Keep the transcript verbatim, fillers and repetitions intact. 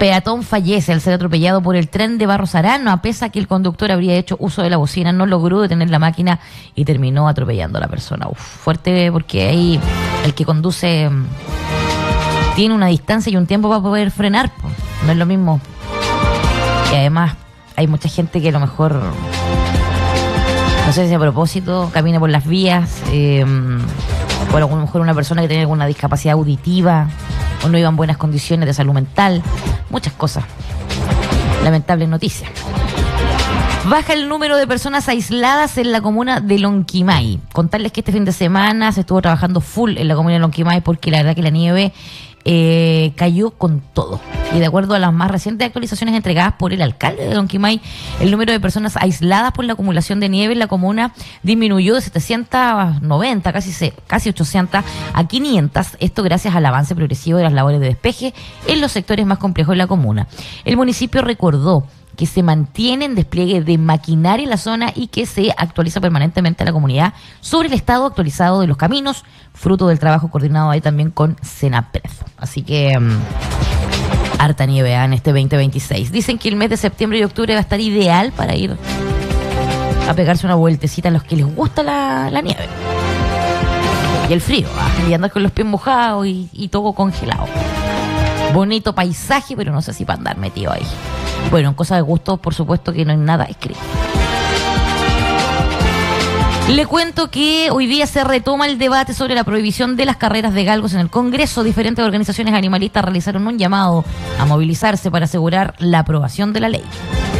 Peatón fallece al ser atropellado por el tren de Barros Arana, a pesar que el conductor habría hecho uso de la bocina, no logró detener la máquina y terminó atropellando a la persona. Uf, fuerte, porque ahí el que conduce tiene una distancia y un tiempo para poder frenar, pues. No es lo mismo. Y además hay mucha gente que a lo mejor, no sé si a propósito, camina por las vías, eh, o a lo mejor una persona que tiene alguna discapacidad auditiva, o no iba en buenas condiciones de salud mental, muchas cosas. Lamentable noticia. Baja el número de personas aisladas en la comuna de Lonquimay. Contarles que este fin de semana se estuvo trabajando full en la comuna de Lonquimay porque la verdad que la nieve eh, cayó con todo. Y de acuerdo a las más recientes actualizaciones entregadas por el alcalde de Lonquimay, el número de personas aisladas por la acumulación de nieve en la comuna disminuyó de setecientas noventa, casi, casi ochocientas, a quinientas. Esto gracias al avance progresivo de las labores de despeje en los sectores más complejos de la comuna. El municipio recordó que se mantiene en despliegue de maquinaria en la zona y que se actualiza permanentemente a la comunidad sobre el estado actualizado de los caminos, fruto del trabajo coordinado ahí también con Senapred. Así que um, harta nieve ¿eh? En este veinte veintiséis. Dicen que el mes de septiembre y octubre va a estar ideal para ir a pegarse una vueltecita a los que les gusta la, la nieve y el frío, ¿eh? Y andar con los pies mojados y, y todo congelado. Bonito paisaje, pero no sé si para andar metido ahí. Bueno, en cosas de gusto, por supuesto que no hay nada escrito. Le cuento que hoy día se retoma el debate sobre la prohibición de las carreras de galgos en el Congreso. Diferentes organizaciones animalistas realizaron un llamado a movilizarse para asegurar la aprobación de la ley.